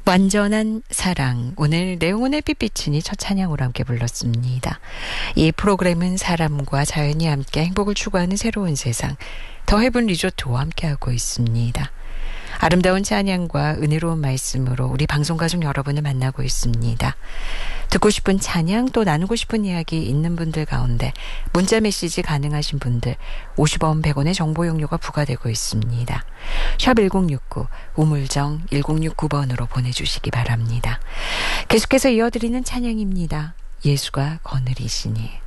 완전한 사랑. 오늘 내용은 햇빛비치니 첫 찬양으로 함께 불렀습니다. 이 프로그램은 사람과 자연이 함께 행복을 추구하는 새로운 세상, 더 헤븐 리조트와 함께하고 있습니다. 아름다운 찬양과 은혜로운 말씀으로 우리 방송 가족 여러분을 만나고 있습니다. 듣고 싶은 찬양 또 나누고 싶은 이야기 있는 분들 가운데 문자 메시지 가능하신 분들 50원 100원의 정보 용료가 부과되고 있습니다. 샵 1069 우물정 1069번으로 보내주시기 바랍니다. 계속해서 이어드리는 찬양입니다. 예수가 거느리시니.